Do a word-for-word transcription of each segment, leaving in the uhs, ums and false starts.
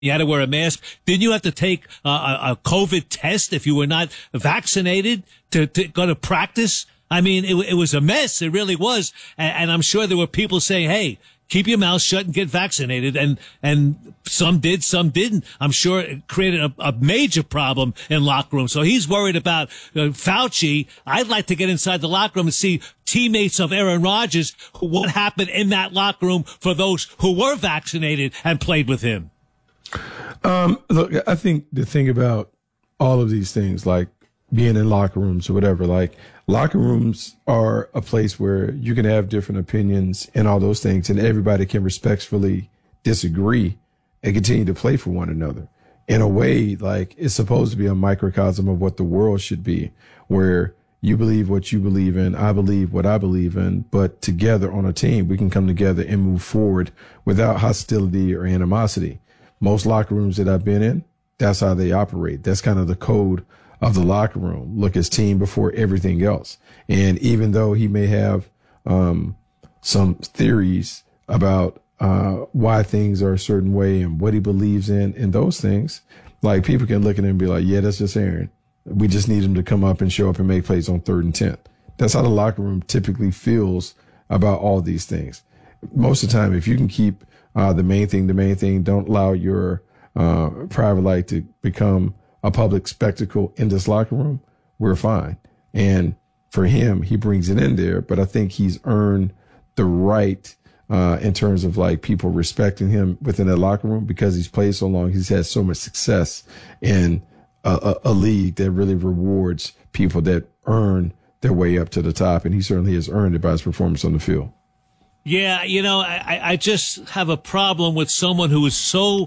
You had to wear a mask. Didn't you have to take uh, a, a COVID test if you were not vaccinated to, to go to practice? I mean, it, it was a mess. It really was. And, and I'm sure there were people saying, hey, keep your mouth shut and get vaccinated. And, and some did, some didn't. I'm sure it created a, a major problem in locker rooms. So he's worried about uh, Fauci. I'd like to get inside the locker room and see teammates of Aaron Rodgers, what happened in that locker room for those who were vaccinated and played with him. Um, look, I think the thing about all of these things, like being in locker rooms or whatever, like locker rooms are a place where you can have different opinions and all those things, and everybody can respectfully disagree and continue to play for one another. In a way, like it's supposed to be a microcosm of what the world should be, where you believe what you believe in, I believe what I believe in, but together on a team, we can come together and move forward without hostility or animosity. Most locker rooms that I've been in, that's how they operate. That's kind of the code of the locker room. Look as team before everything else. And even though he may have um, some theories about uh, why things are a certain way and what he believes in and those things, like people can look at him and be like, yeah, that's just Aaron. We just need him to come up and show up and make plays on third and ten. That's how the locker room typically feels about all these things. Most of the time, if you can keep Uh, the main thing, the main thing, don't allow your uh, private life to become a public spectacle in this locker room, we're fine. And for him, he brings it in there, but I think he's earned the right uh, in terms of like people respecting him within the locker room because he's played so long. He's had so much success in a, a, a league that really rewards people that earn their way up to the top. And he certainly has earned it by his performance on the field. Yeah, you know, I, I just have a problem with someone who is so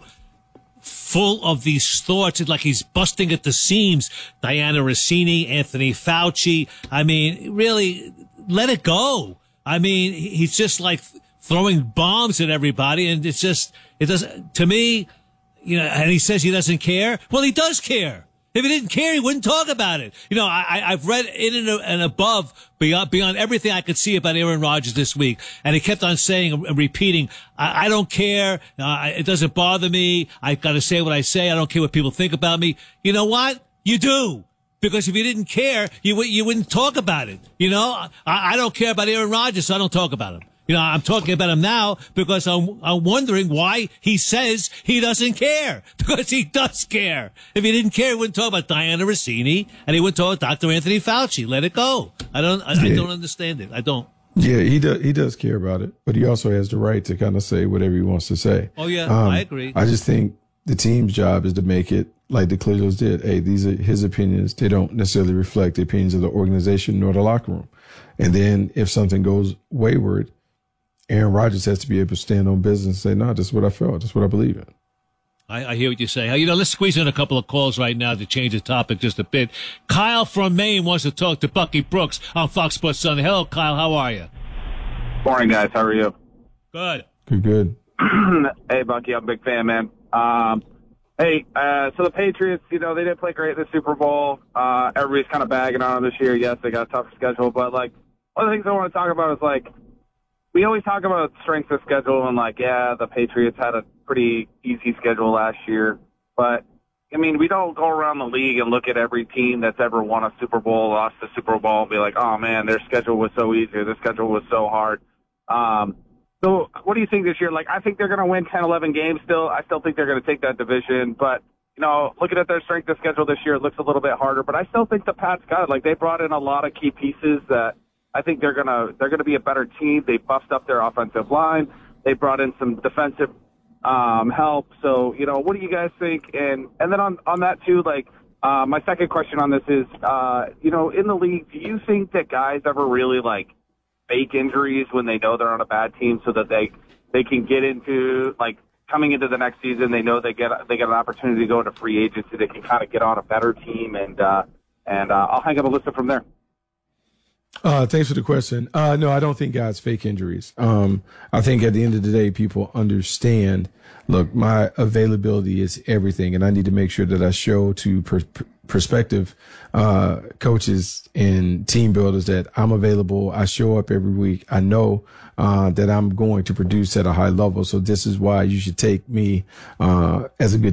full of these thoughts. It's like he's busting at the seams. Diana Rossini, Anthony Fauci. I mean, really, let it go. I mean, he's just like throwing bombs at everybody. And it's just, it doesn't, to me, you know, and he says he doesn't care. Well, he does care. If he didn't care, he wouldn't talk about it. You know, I, I've read in and above, beyond, beyond everything I could see about Aaron Rodgers this week. And he kept on saying and repeating, I, I don't care. Uh, it doesn't bother me. I got to say what I say. I don't care what people think about me. You know what? You do. Because if you didn't care, you, you wouldn't talk about it. You know, I, I don't care about Aaron Rodgers, so I don't talk about him. You know, I'm talking about him now because I'm, I'm wondering why he says he doesn't care. Because he does care. If he didn't care, he wouldn't talk about Diana Rossini and he wouldn't talk about Doctor Anthony Fauci. Let it go. I don't, I, yeah. I don't understand it. I don't. Yeah, he does, he does care about it, but he also has the right to kind of say whatever he wants to say. Oh, yeah, um, I agree. I just think the team's job is to make it like the Clippers did. Hey, these are his opinions. They don't necessarily reflect the opinions of the organization nor the locker room. And then if something goes wayward, Aaron Rodgers has to be able to stand on business and say, no, this is what I felt. This is what I believe in. I, I hear what you say. You know, let's squeeze in a couple of calls right now to change the topic just a bit. Kyle from Maine wants to talk to Bucky Brooks on Fox Sports Sunday. Hello, Kyle. How are you? Morning, guys. How are you? Good. Good, good. Hey, Bucky. I'm a big fan, man. Um, hey, uh, so the Patriots, you know, they didn't play great in the Super Bowl. Uh, everybody's kind of bagging on them this year. Yes, they got a tough schedule, but, like, one of the things I want to talk about is, like, we always talk about strength of schedule and, like, yeah, the Patriots had a pretty easy schedule last year. But, I mean, we don't go around the league and look at every team that's ever won a Super Bowl, lost the Super Bowl, and be like, oh, man, their schedule was so easy or their schedule was so hard. Um, so what do you think this year? Like, I think they're going to win ten, eleven games still. I still think they're going to take that division. But, you know, looking at their strength of schedule this year, it looks a little bit harder. But I still think the Pats got it. Like, they brought in a lot of key pieces that I think they're gonna they're gonna be a better team. They buffed up their offensive line. They brought in some defensive um, help. So you know, what do you guys think? And and then on on that too, like uh, my second question on this is, uh, you know, in the league, do you think that guys ever really like fake injuries when they know they're on a bad team, so that they they can get into like coming into the next season, they know they get they get an opportunity to go into free agency. They can kind of get on a better team, and uh, and uh, I'll hang up a listen from there. Uh, thanks for the question. Uh, no, I don't think guys fake injuries. Um, I think at the end of the day, people understand, look, my availability is everything. And I need to make sure that I show to per- prospective, uh, coaches and team builders that I'm available. I show up every week. I know, uh, that I'm going to produce at a high level. So this is why you should take me, uh, as a good